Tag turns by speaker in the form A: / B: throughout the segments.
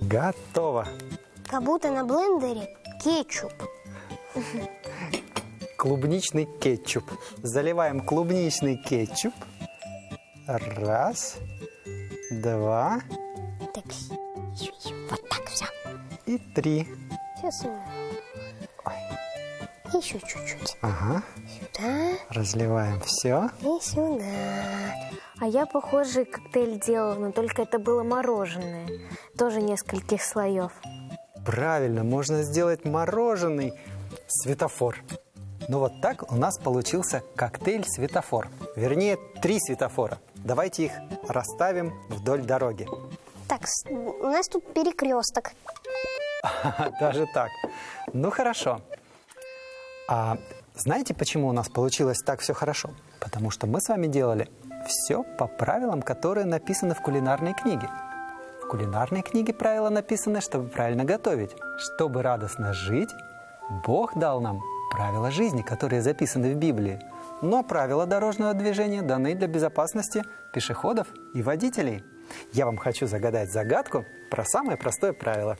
A: Готово.
B: Как будто на блендере кетчуп.
A: Клубничный кетчуп. Заливаем клубничный кетчуп. Раз, два
B: Так, вот так все.
A: и три.
B: Сейчас еще чуть-чуть.
A: Ага.
B: Сюда
A: Разливаем все.
B: и сюда.
C: А я похожий коктейль делала, но только это было мороженое. Тоже нескольких слоев.
A: Правильно, можно сделать мороженый светофор. Ну вот так у нас получился коктейль-светофор. Вернее, 3 светофора. Давайте их расставим вдоль дороги.
B: Так, у нас тут перекресток.
A: Даже так. Ну хорошо. А знаете, почему у нас получилось так все хорошо? Потому что мы с вами делали все по правилам, которые написаны в кулинарной книге. В кулинарной книге правила написаны, чтобы правильно готовить. Чтобы радостно жить, Бог дал нам правила жизни, которые записаны в Библии. Но правила дорожного движения даны для безопасности пешеходов и водителей. Я вам хочу загадать загадку про самое простое правило.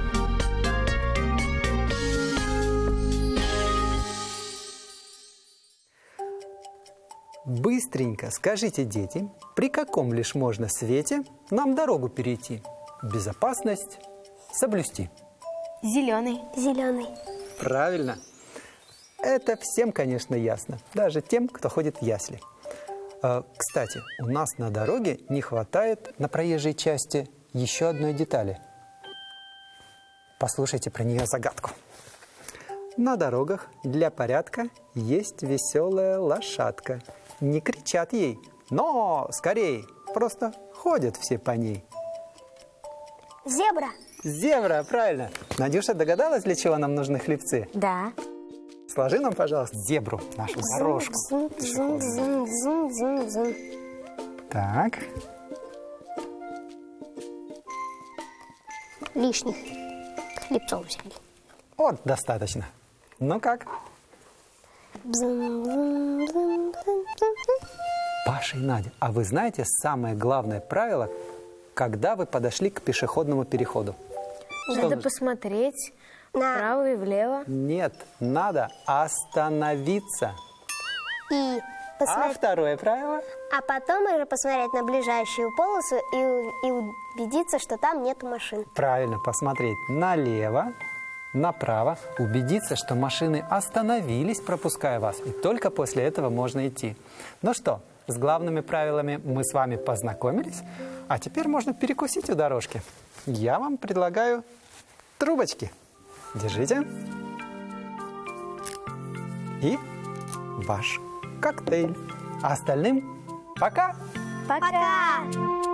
A: Быстренько скажите, дети, при каком лишь можно свете нам дорогу перейти? Безопасность соблюсти.
C: Зеленый.
B: Зеленый.
A: Правильно. Это всем, конечно, ясно. Даже тем, кто ходит в ясли. Кстати, у нас на дороге не хватает на проезжей части еще одной детали. Послушайте про нее загадку. На дорогах для порядка есть веселая лошадка. Не кричат ей, но скорей, просто ходят все по ней.
B: Зебра.
A: Зебра, правильно. Надюша, догадалась, для чего нам нужны хлебцы?
C: Да.
A: Сложи нам, пожалуйста, зебру, нашу дорожку.
B: Зум.
A: Так.
B: Лишних хлебцов взяли.
A: Вот, достаточно. Ну как? Паша и Надя, а вы знаете самое главное правило, когда вы подошли к пешеходному переходу?
C: Надо посмотреть вправо и влево.
A: Нет, надо остановиться.
B: И
A: А
B: посмотреть.
A: второе правило?
B: А потом уже посмотреть на ближайшую полосу и убедиться, что там нету машин.
A: Правильно, посмотреть налево, направо, убедиться, что машины остановились, пропуская вас, и только после этого можно идти. Ну что, с главными правилами мы с вами познакомились, а теперь можно перекусить у дорожки. Я вам предлагаю трубочки. Держите. И ваш коктейль. А остальным пока!
B: Пока!